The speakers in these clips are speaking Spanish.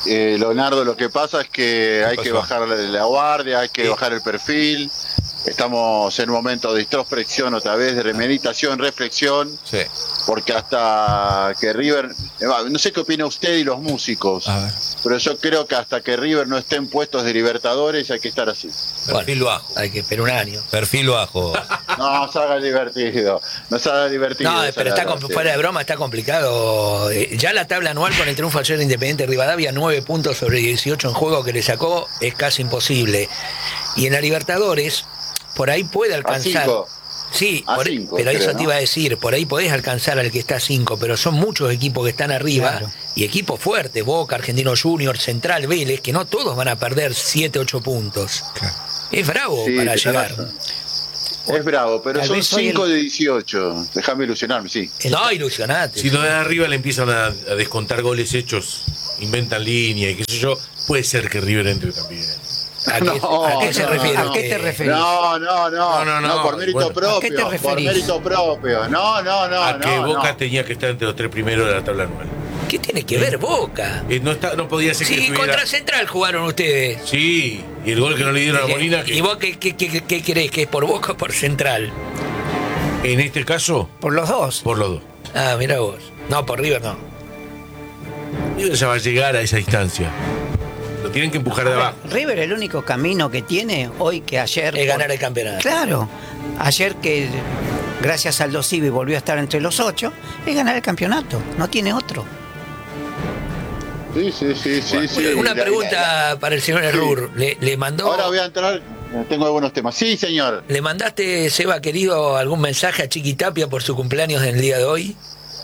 Leonardo, lo que pasa es que hay que bajar la guardia, hay que bajar el perfil. Estamos en un momento de introspección otra vez, de meditación, reflexión, porque hasta que River, no sé qué opina usted y los músicos, pero yo creo que hasta que River no esté en puestos de Libertadores hay que estar así. Perfil bajo. Hay que esperar un año. Perfil bajo. No se haga divertido, no se haga divertido. No, pero fuera de broma, está complicado. Ya la tabla anual con el triunfo ayer de Independiente Rivadavia, 9 puntos sobre 18 en juego que le sacó, es casi imposible. Y en la Libertadores, por ahí puede alcanzar. Sí, pero eso creo, te iba a decir, por ahí podés alcanzar al que está a 5, pero son muchos equipos que están arriba, y equipos fuertes, Boca, Argentino Junior, Central, Vélez, que no todos van a perder 7, 8 puntos. Es bravo para llegar. Es bravo, pero son 5 de 18. Déjame ilusionarme, sí. No, ilusionate. Si los de arriba le empiezan a descontar goles hechos, inventan línea y qué sé yo, puede ser que River entre también. ¿A qué se refiere? ¿A qué te referís? No, por mérito propio. ¿A qué te referís? Por mérito propio. A que Boca tenía que estar entre los 3 primeros de la tabla anual. ¿Qué tiene que ver Boca? No podía ser que estuviera... contra Central jugaron ustedes. Sí, y el gol que no le dieron a Molina... ¿Y vos qué crees? ¿Que es por Boca o por Central? En este caso... Por los dos. Por los dos. Ah, mira vos. No, por River no. River ya va a llegar a esa instancia. Lo tienen que empujar de abajo. River, el único camino que tiene hoy que ayer... Es ganar el campeonato. Claro. Ayer que, gracias al Aldo Civi, volvió a estar entre los 8, es ganar el campeonato. No tiene otro. Sí. Una pregunta para el señor Errur. ¿Le mandó... Ahora voy a entrar... Tengo algunos temas. Sí, señor. ¿Le mandaste, Seba, querido, algún mensaje a Chiqui Tapia por su cumpleaños del día de hoy?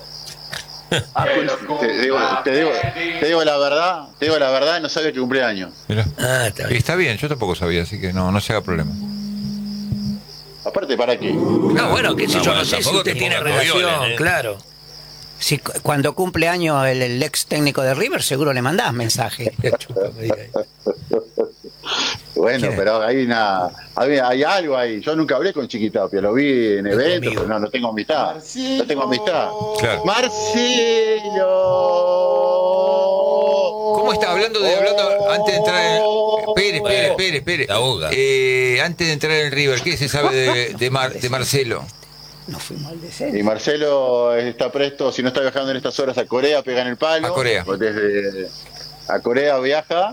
Te digo la verdad, no sabía que cumpleaños. Está bien, yo tampoco sabía, así que no se haga problema. Aparte, ¿para qué? No, bueno, qué sé yo, no sé si usted tiene relación, claro. Si cuando cumple años el ex técnico de River, seguro le mandás mensaje. Bueno, pero hay algo ahí. Yo nunca hablé con Chiquitapia, lo vi en eventos, pero no tengo amistad. No tengo amistad. Claro. Marcelo. ¿Cómo está? Hablando antes de entrar en... Espere. Antes de entrar en River, ¿qué se sabe de Marcelo? No fuimos al descenso. Y Marcelo está presto, si no está viajando en estas horas a Corea, pega en el palo. A Corea. A Corea viaja.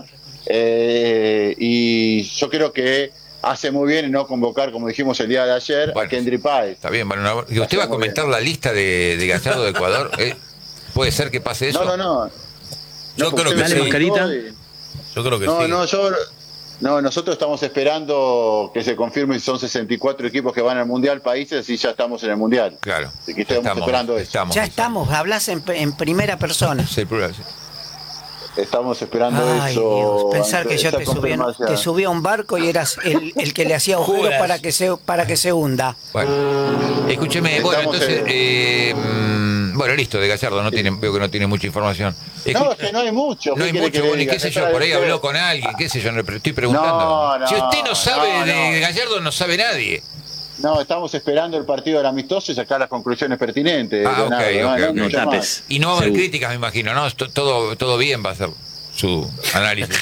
Y yo creo que hace muy bien en no convocar, como dijimos el día de ayer, a Kendry Páez. Está bien, bueno, ¿y usted va a comentar la lista de Gallardo de Ecuador? ¿Puede ser que pase eso? No. Yo creo que sí. Yo creo que sí. Nosotros estamos esperando que se confirme si son 64 equipos que van al Mundial, países, y ya estamos en el Mundial. Claro. Así que estamos esperando eso. Ya estamos, hablas en primera persona. Sí, plural, sí. Estamos esperando Ay, eso. Dios, pensar que yo te subí a un barco y eras el que le hacía agujero para que se hunda. Bueno, escúcheme, bueno, entonces, bueno, listo, de Gallardo veo que no tiene mucha información. No, es que no hay mucho. No hay mucho, bueno, y qué sé yo, por ahí habló con alguien, qué sé yo, estoy preguntando. Si usted no sabe de Gallardo, no sabe nadie. No, estamos esperando el partido del amistoso y sacar las conclusiones pertinentes. Okay. Y no va a haber críticas, me imagino, ¿no? Todo bien va a ser su análisis.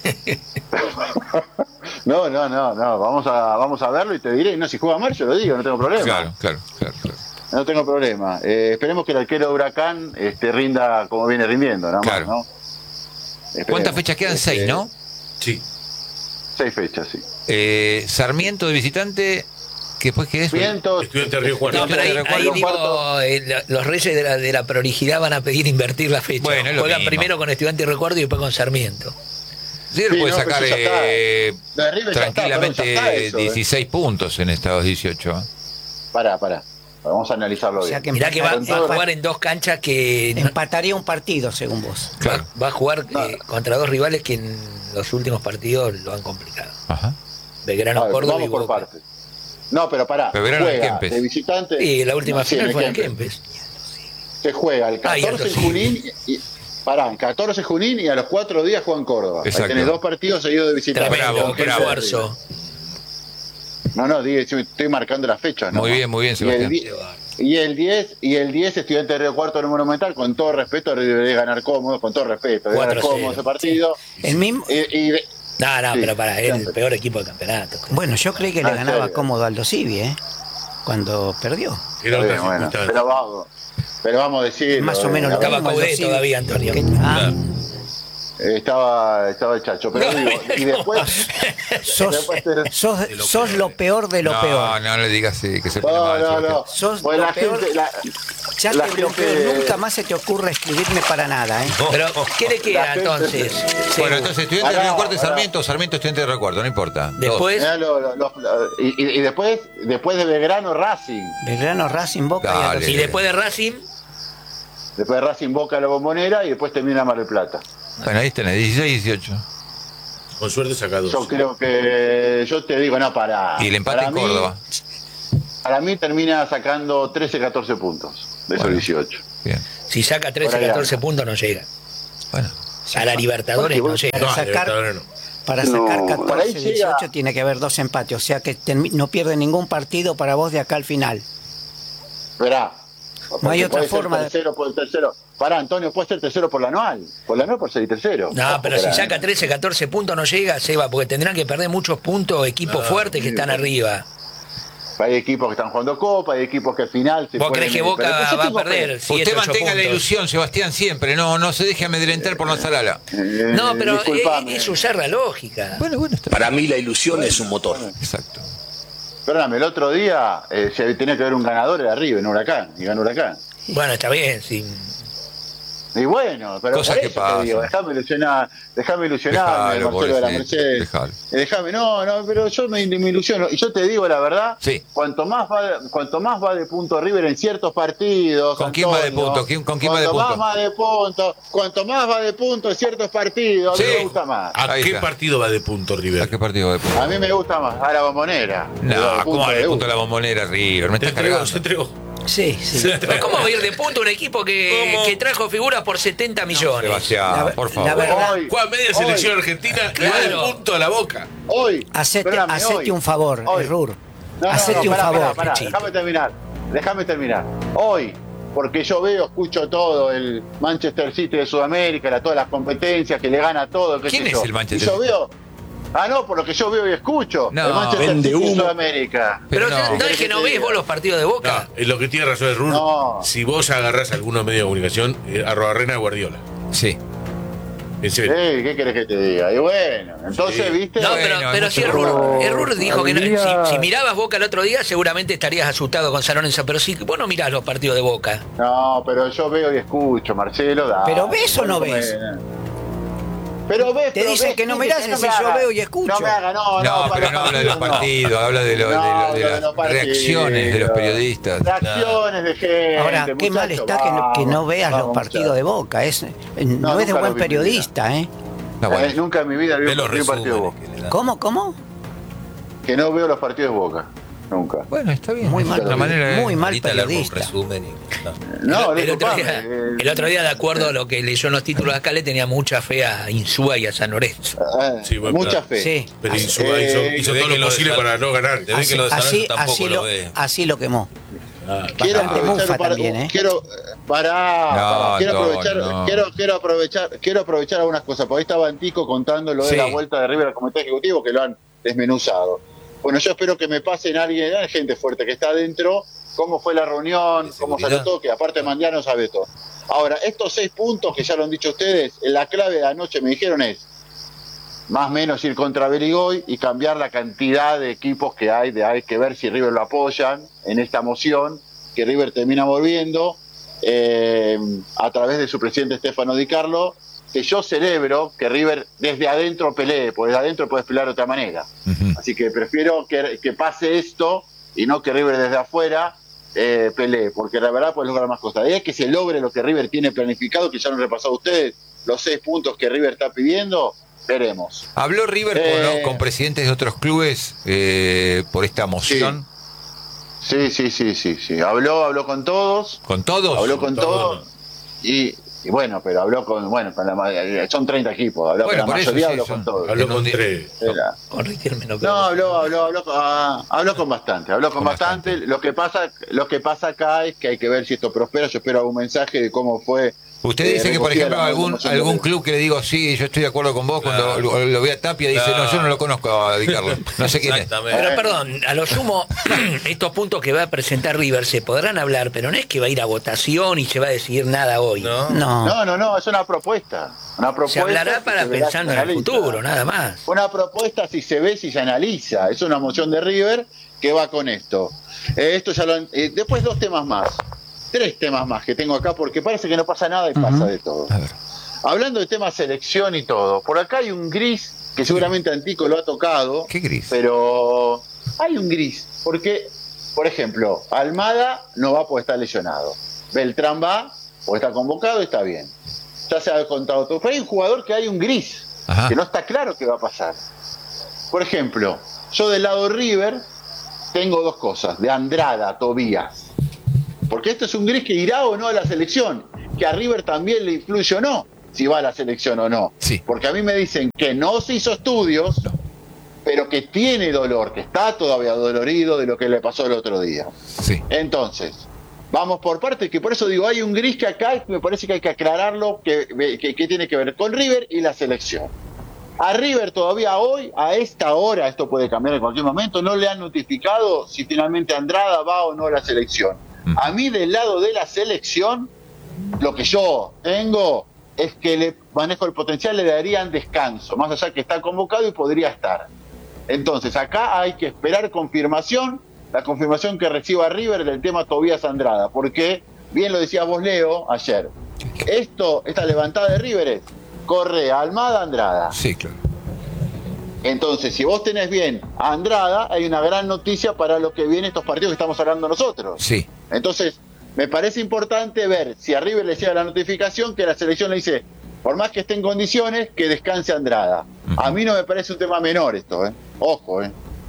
No. Vamos a verlo y te diré. No, si juega mal, yo lo digo, no tengo problema. Claro. No tengo problema. Esperemos que el arquero de Huracán rinda como viene rindiendo, ¿no? Claro. ¿no? ¿Cuántas fechas quedan? 6, ¿no? Sí. 6 fechas, sí. Sarmiento de visitante. ¿Después qué es? Estudiante de Río Cuarto. No, pero ahí digo, los reyes de la prolijidad van a pedir invertir la fecha. Bueno, juegan primero con Estudiante y Recuerdo y después con Sarmiento. River puede sacar tranquilamente 16 puntos en Estados 18. Pará. Vamos a analizarlo bien. Mirá que va a jugar en 2 canchas que... Empataría un partido, según vos. Claro. Va a jugar contra 2 rivales que en los últimos partidos lo han complicado. Ajá. Belgrano, Córdoba vamos y por Boca. partes. No, pero pará. Juega de visitante. Y la última final fue en Kempes. Se juega el 14 de Junín. El 14 de Junín y a los 4 días juegan Córdoba. Ahí tenés 2 partidos seguidos de visitante. Tremendo, qué esfuerzo. No, estoy marcando las fechas. Muy bien, Sebastián. Y el 10, Estudiantes de Río Cuarto en el Monumental, con todo respeto, debería ganar cómodo, con todo respeto, debería ganar cómodo ese partido. El mismo. No, Sí, pero para él, el peor equipo del campeonato. Bueno, yo creí que le ganaba serio. cómodo Aldo Civi, cuando perdió. Era otra Bueno, circunstancia. pero vamos a decir. Más o menos lo Estaba mismo Aldo Coudet Civi. todavía, Antonio. Estaba el Chacho, pero digo, y después. Sos lo peor de lo peor. No le digas que se pone mal. No. Sos Pues lo la peor. gente, Ya la te bloqueo, gente- nunca más se te ocurra escribirme para nada, ¿eh? Pero, ¿qué le queda La gente- entonces? Bueno, entonces Estudiantes de Pará, Río Cuarto y pará. Sarmiento, Estudiantes de Río Cuarto, no importa. Después, y después de Belgrano, Racing. Belgrano, Racing, Boca y Dale. Aldo y Civi. después de Racing, Después de Racing, Boca, la Bombonera y después termina Mar del Plata. Bueno, ahí tenés, 16-18. Con suerte saca 2. Yo creo que, yo te digo, no, para. Y el empate para en mí- Córdoba. Para mí termina sacando 13, 14 puntos de esos Bueno. 18. Bien. si saca 13, Por ahí 14 anda. puntos no llega. Bueno. A la Libertadores no llega. Para No, sacar- Libertadores no. Para No, sacar por ahí 14, llega. 18 tiene que haber 2 empates. O sea que no pierde ningún partido para vos de acá al final. Verá. No hay porque otra puede ser forma de- tercero por el tercero. Pará, Antonio, puede ser tercero por la anual. Por la anual por ser tercero. No, pero si Pará. saca 13, 14 puntos no llega, Seba, porque tendrán que perder muchos puntos equipos fuertes que están arriba. Hay equipos que están jugando Copa, hay equipos que al final se ¿Vos pueden- crees que pero Boca yo va a tengo fe. perder 7, Usted 8 mantenga la puntos? ilusión, Sebastián, siempre. No se deje amedrentar por la salala. No, pero Disculpame. es usar la lógica. Bueno, está Para mí la ilusión es un motor. Exacto. Perdóname, el otro día se tenía que haber un ganador de arriba en Huracán, y ganó Huracán. Bueno, está bien, sí. Y bueno, pero Cosas por que eso pasan. te digo, déjame ilusionarme, Dejalo, Marcelo de la pobrecito, Mercedes. dejalo. Déjame, no, pero yo me ilusiono. Y yo te digo la verdad, Sí. cuanto más va de punto River en ciertos partidos. ¿Con quién va de Antonio, punto? ¿Con quién va de punto? Cuanto más va de punto en ciertos partidos, a mí Sí. me gusta más. ¿A Ahí qué está. partido va de punto ¿A River? qué partido va de punto? A mí me gusta más, a la Bombonera. No, ¿cómo va de me punto gusta. la Bombonera River? Me Se estás entregó, cargando. se entregó. Sí. Pero ¿cómo va a ir de punto un equipo que trajo figuras por 70 millones? Sebastián, por favor. La verdad, Hoy, Juega media hoy, selección argentina y va Claro. de punto a la Boca. Hoy, hacete espérame, un favor, hoy. Errur. No, Hacete un pará, favor. pará, Chito. déjame terminar. Hoy, porque yo veo, escucho todo, el Manchester City de Sudamérica, todas las competencias, que le gana todo. qué ¿Quién sé es yo. el Manchester Y yo City? veo. No, por lo que yo veo y escucho. No, el Manchester vende City de humo. Sudamérica. Pero Pero no, no. es que no ves vos los partidos de Boca. No, lo que tiene razón es Rur. No. Si vos agarrás algunos medios de comunicación, Arrobarrena a Guardiola. Sí. En serio. ¿Qué querés que te diga? Y bueno, entonces, Sí. ¿viste? No, Bueno, pero es si mucho Errur dijo que no, Habría- si mirabas Boca el otro día, seguramente estarías asustado con San Lorenzo. Pero si vos no mirás los partidos de Boca. No, pero yo veo y escucho, Marcelo. Dale. ¿Pero ves o no Bueno, ves? Pero ves, Te pero dicen ves, que no ¿qué? mirás, Que decís, me yo haga. veo y escucho. No me haga, No, pero no habla de los partidos, habla de, No, de de las los partidos. reacciones de los periodistas. Reacciones de gente. Ahora, qué mal muchacho, está que no veas los vamos, partidos de Boca. No es de nunca buen lo vi en mi periodista, ¿eh? No, bueno. Nunca en mi vida vi De los un partido de resúmenes Boca. que le dan. ¿Cómo? Que no veo los partidos de Boca. Nunca. Bueno, está bien. Muy es mal, otra manera, muy mal Ahorita le armo un periodista. resumen y- No, el, otro disculpame, día, el otro día, de acuerdo a lo que leyó en los títulos de acá, le tenía mucha fe a Insúa y a San Lorenzo. Sí, bueno, mucha claro. fe. Sí. Pero Insúa hizo ve todo que lo lo posible de- para no ganar. de- ve que lo de San Lorenzo tampoco lo ve. Así lo quemó. Quiero Bastante aprovechar mufa también, ¿eh? quiero No. quiero aprovechar algunas cosas, porque ahí estaba Antico contando lo de Sí. la vuelta de River al comité ejecutivo, que lo han desmenuzado. Bueno, yo espero que me pasen alguien, hay gente fuerte que está adentro, cómo fue la reunión, ¿De cómo seguridad? salió todo, que aparte Mandiano sabe todo. Ahora, estos 6 puntos que ya lo han dicho ustedes, la clave de la noche me dijeron es más o menos ir contra Berigoy y cambiar la cantidad de equipos que hay que ver si River lo apoyan en esta moción, que River termina volviendo a través de su presidente Stefano Di Carlo, que yo celebro que River desde adentro pelee, porque desde adentro puedes pelear de otra manera. Ujú. Así que prefiero que pase esto y no que River desde afuera pelee, porque la verdad puede lograr más cosas. La idea es que se logre lo que River tiene planificado, que ya lo han repasado ustedes, los 6 puntos que River está pidiendo, veremos. ¿Habló River con presidentes de otros clubes por esta moción? Sí. Habló con todos. ¿Con todos? Habló con todos. Y Y bueno, pero habló con son 30 equipos, habló con la mayoría, habló con todos. Habló con 3. Con Riquelme no. No, habló con bastante, Lo que pasa acá es que hay que ver si esto prospera. Yo espero algún mensaje de cómo fue. Usted dice que, por ejemplo, algún club que le digo, sí, yo estoy de acuerdo con vos, cuando lo ve a Tapia, dice, no, yo no lo conozco a Di Carlo, no sé quién es. Pero perdón, a lo sumo, estos puntos que va a presentar River se podrán hablar, pero no es que va a ir a votación y se va a decidir nada hoy. No, es una propuesta. Se hablará para pensando en el futuro, nada más. Una propuesta si se ve, si se analiza. Es una moción de River que va con esto. Esto ya después 2 temas más. 3 temas más que tengo acá porque parece que no pasa nada y pasa de todo. Hablando de temas selección y todo, por acá hay un gris que seguramente Antico lo ha tocado. ¿Qué gris? Pero hay un gris porque, por ejemplo, Almada no va porque está lesionado. Beltrán va porque está convocado y está bien. Ya se ha contado todo. Pero hay un jugador que hay un gris, que no está claro qué va a pasar. Por ejemplo, yo del lado River tengo 2 cosas, de Andrada, Tobías. Porque esto es un gris que irá o no a la selección, que a River también le influye o no, si va a la selección o no. Sí. Porque a mí me dicen que no se hizo estudios, pero que tiene dolor, que está todavía dolorido de lo que le pasó el otro día. Sí. Entonces, vamos por partes, que por eso digo, hay un gris que acá me parece que hay que aclararlo, que tiene que ver con River y la selección. A River todavía hoy, a esta hora, esto puede cambiar en cualquier momento, no le han notificado si finalmente Andrada va o no a la selección. A mí del lado de la selección, lo que yo tengo es que le manejo el potencial, le darían descanso, más allá que está convocado y podría estar. Entonces acá hay que esperar confirmación, la confirmación que reciba River del tema Tobías Andrada, porque, bien lo decías vos, Leo, ayer, esta levantada de River es Correa, Almada, Andrada. Sí, claro. Entonces, si vos tenés bien a Andrada, hay una gran noticia para lo que viene estos partidos que estamos hablando nosotros. Sí. Entonces, me parece importante ver si a River le llega la notificación que la selección le dice, por más que esté en condiciones, que descanse Andrada. A mí no me parece un tema menor esto, Ojo,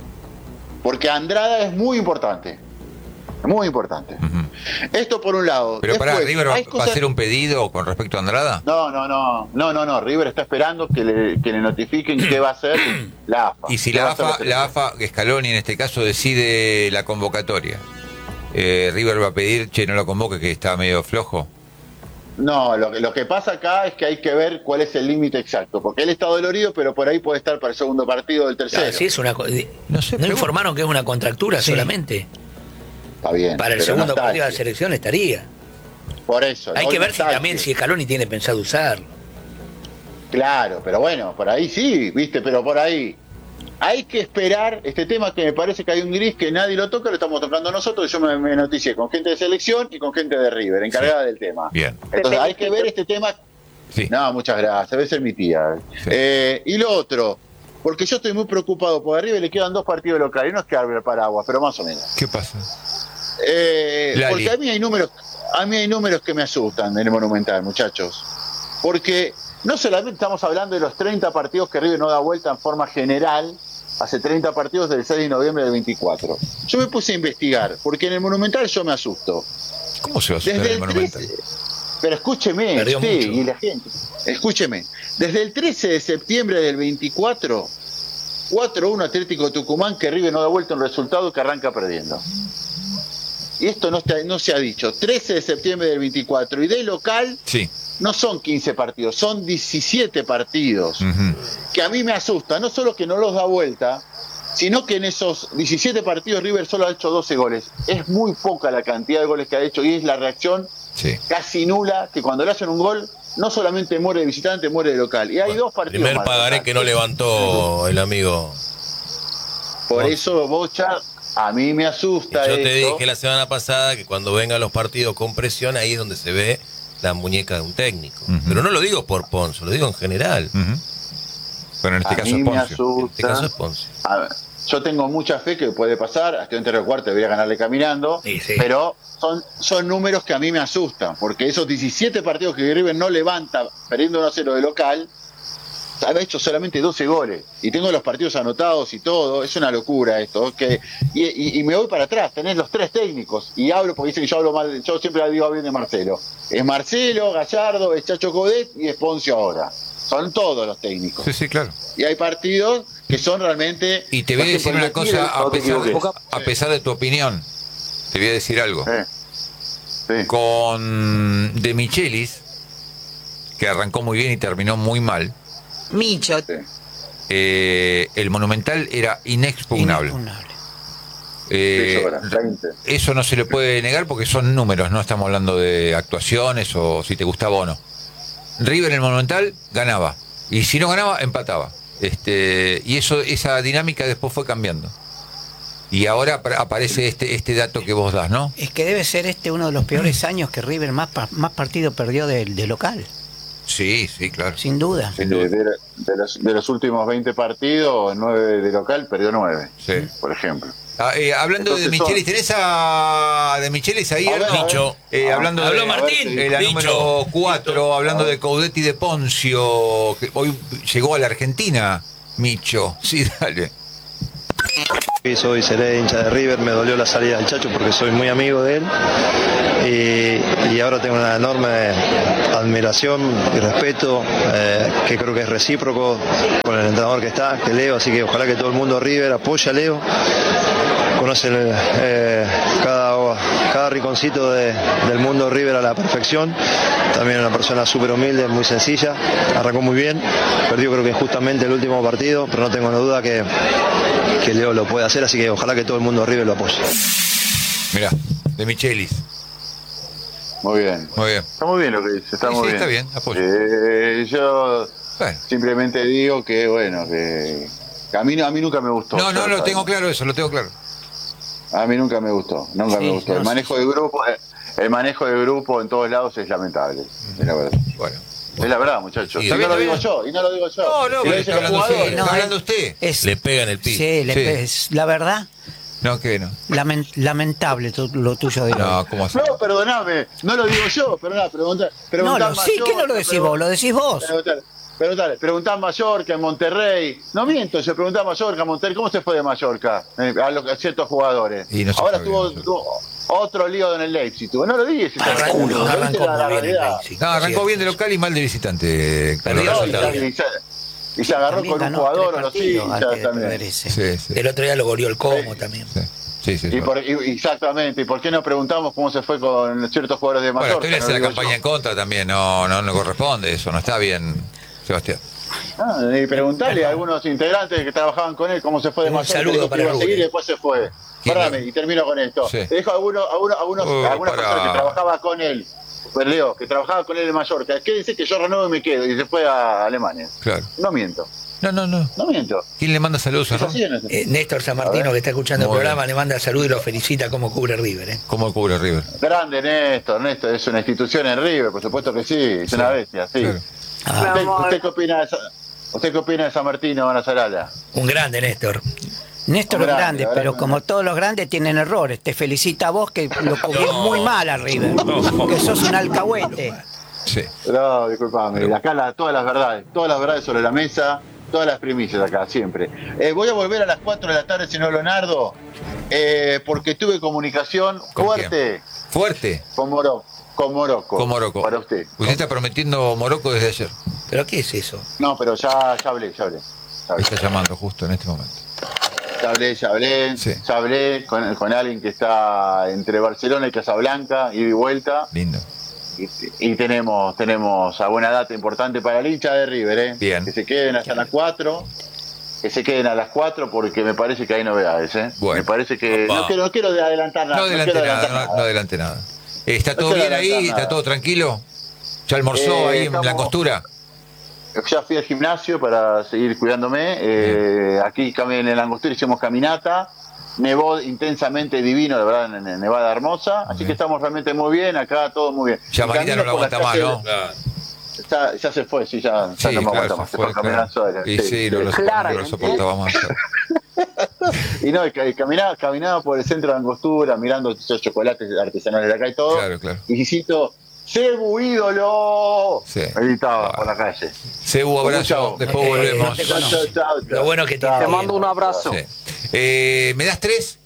porque Andrada es muy importante. Muy importante. Esto por un lado. Pero después, para River va a hacer un pedido con respecto a Andrada. No. River está esperando que le notifiquen qué va a hacer la AFA. Y si la AFA, Scaloni en este caso, decide la convocatoria, River va a pedir, no lo convoque, que está medio flojo. No, lo que pasa acá es que hay que ver cuál es el límite exacto, porque él está dolorido, pero por ahí puede estar para el segundo partido del tercero. Sí, es una. No informaron que es una contractura solamente. Está bien. Para el segundo partido de la selección estaría. Por eso. Hay que ver si Scaloni tiene pensado usarlo. Claro, pero bueno, por ahí sí, viste, pero por ahí hay que esperar este tema que me parece que hay un gris que nadie lo toca, lo estamos tocando nosotros. Yo me noticié con gente de selección y con gente de River, encargada del tema. Bien. Entonces hay que ver este tema. Sí. No, muchas gracias, debe ser mi tía. Sí. Y lo otro, porque yo estoy muy preocupado, porque a River le quedan 2 partidos locales, no es que abre el paraguas, pero más o menos. ¿Qué pasa? Porque a mí hay números que me asustan en el Monumental, muchachos. Porque no solamente estamos hablando de los 30 partidos que River no da vuelta en forma general, hace 30 partidos del 6 de noviembre del 24. Yo me puse a investigar, porque en el Monumental yo me asusto. ¿Cómo se va a asustar desde el Monumental? Pero escúcheme, usted y la gente, escúcheme. Desde el 13 de septiembre del 24, 4-1 Atlético Tucumán, que River no da vuelta un resultado que arranca perdiendo. Y esto no se ha dicho. 13 de septiembre del 24. Y de local, no son 15 partidos, son 17 partidos. Que a mí me asusta, no solo que no los da vuelta, sino que en esos 17 partidos River solo ha hecho 12 goles. Es muy poca la cantidad de goles que ha hecho y es la reacción casi nula, que cuando le hacen un gol, no solamente muere de visitante, muere de local. Y hay 2 partidos. Primer pagaré que no levantó el amigo. Por eso, Bocha, a mí me asusta. Yo te dije la semana pasada que cuando vengan los partidos con presión, ahí es donde se ve la muñeca de un técnico. Pero no lo digo por Ponzo, lo digo en general. Pero en este caso es Poncio. A ver, yo tengo mucha fe que puede pasar, hasta dentro del cuarto debería ganarle caminando, pero son números que a mí me asustan, porque esos 17 partidos que River no levanta, perdiendo 1-0 de local, ha hecho solamente 12 goles y tengo los partidos anotados y todo, es una locura esto. Y me voy para atrás, tenés los 3 técnicos y hablo porque dicen que yo hablo mal, yo siempre digo bien de Marcelo. Es Marcelo, Gallardo, es Chacho Coudet y es Poncio ahora. Son todos los técnicos. Sí, sí, claro. Y hay partidos que son realmente... Y te voy a decir una cosa, a pesar de tu opinión, te voy a decir algo. Sí. Con De Michelis, que arrancó muy bien y terminó muy mal, Micho. el Monumental era inexpugnable. Eso no se le puede negar porque son números, no estamos hablando de actuaciones o si te gustaba o no. River en el Monumental ganaba y si no ganaba empataba, y esa dinámica después fue cambiando y ahora aparece este dato que vos das, ¿no? Es que debe ser uno de los peores años que River más partidos perdió de local. Sí, claro. Sin duda. De los últimos 20 partidos, 9 de local, perdió 9, por ejemplo. Hablando de Michelis, ¿tenés a De Michelis ahí? Micho. Hablando Habló de Martín. la número 4, hablando de Coudet y de Poncio, que hoy llegó a la Argentina, Micho. Sí, dale. Soy seré hincha de River, me dolió la salida del Chacho porque soy muy amigo de él y ahora tengo una enorme admiración y respeto que creo que es recíproco con el entrenador que está, que Leo, así que ojalá que todo el mundo River apoye a Leo, conoce cada rinconcito del mundo River a la perfección, también una persona súper humilde, muy sencilla, arrancó muy bien, perdió creo que justamente el último partido, pero no tengo duda que Leo lo puede hacer, así que ojalá que todo el mundo River lo apoye. Mirá, De Michelis. Muy bien. Está muy bien lo que dice, está muy bien. Está bien, apoyo. Yo simplemente digo que, que a mí nunca me gustó. No, lo tengo claro eso, lo tengo claro. A mí nunca me gustó, me gustó. El manejo de grupo en todos lados es lamentable, es la verdad. Bueno. Es la verdad, muchachos. Sí, y no lo digo yo. No, está hablando usted. Le pega en el piso. Sí, la verdad. No, que no. Lamentable lo tuyo de No, ¿cómo así? No, perdoname, no lo digo yo, preguntá que no lo decís vos, lo decís vos. Preguntá Mallorca, en Monterrey. No miento, se preguntá Mallorca, Monterrey. ¿Cómo se fue de Mallorca? A ciertos jugadores. No ahora tuvo otro lío en el Leipzig. No lo digas. Arrancó bien de local y mal de visitante. Y se agarró con un jugador o los hinchas también. El otro día lo goleó el Como también. Sí, exactamente. ¿Y por qué no preguntamos cómo se fue con ciertos jugadores de Mallorca? Bueno, usted le hace la campaña en contra también. No corresponde eso. No está bien, Sebastián. Y preguntarle a algunos integrantes que trabajaban con él cómo se fue de Mallorca. Un saludo para Rubén. Y después se fue. Perdóname, y termino con esto. Dejo a algunas personas que trabajaban con él. Leo, que trabajaba con él en Mallorca. ¿Qué dice que yo renuevo y me quedo? Y se fue a Alemania. Claro. No miento. No miento. ¿Quién le manda saludos a Néstor San Martino, que está escuchando el programa, le manda saludos y lo felicita como cubre River. ¿Cómo cubre River? Grande Néstor es una institución en River, por supuesto que sí, es una bestia, sí. Claro. ¿Usted qué opina de San Martino, Ana Sarala? Un grande Néstor. Néstor es grande, pero como todos los grandes tienen errores. Te felicita a vos que lo cubrió muy mal a River, que sos un alcahuete. Sí. No, disculpame, acá todas las verdades sobre la mesa, todas las primicias acá, siempre. Voy a volver a las 4 de la tarde, señor Leonardo, porque tuve comunicación fuerte. ¿Fuerte? Con Morocco. Para usted. Usted está prometiendo Morocco desde ayer. ¿Pero qué es eso? No, pero ya hablé. Está llamando justo en este momento. Ya hablé con alguien que está entre Barcelona y Casablanca, ida y vuelta. Lindo. Y tenemos alguna data importante para el hincha de River, Bien. Que se queden hasta las 4. Que se queden a las 4 porque me parece que hay novedades, Bueno. Me parece que no quiero adelantar nada. No adelante nada. ¿Está todo bien ahí? ¿Está todo tranquilo? ¿Ya almorzó ahí en la costura? Ya fui al gimnasio para seguir cuidándome. Aquí en el Angostura hicimos caminata. Nevó intensamente divino, de verdad, en Nevada Hermosa. Así que estamos realmente muy bien. Acá todo muy bien. Ya Marita no lo aguanta más, ¿no? Ya se fue, ya no me aguanta más. Se fue caminar sola. Y sí, no lo soportaba más. Y no, caminaba por el centro de Angostura, mirando esos chocolates artesanales de acá y todo. Claro. Y Cebu, ídolo. Sí. Gritaba por la calle. Cebu, abrazo. Después volvemos. Chao. Lo bueno que tiene. Te mando un abrazo. Sí. ¿Me das 3?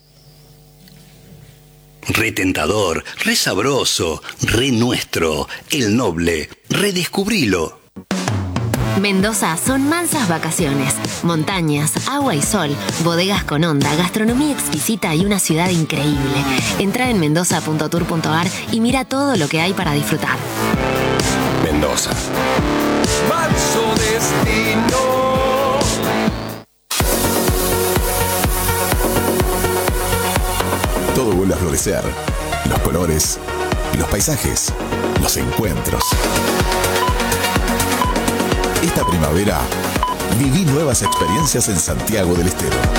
Re tentador, re sabroso, re nuestro, el noble, redescubrilo. Mendoza son mansas vacaciones, montañas, agua y sol, bodegas con onda, gastronomía exquisita y una ciudad increíble. Entra en mendoza.tour.ar y mira todo lo que hay para disfrutar. Mendoza. Manso destino. Todo vuelve a florecer. Los colores, los paisajes, los encuentros. Esta primavera, viví nuevas experiencias en Santiago del Estero.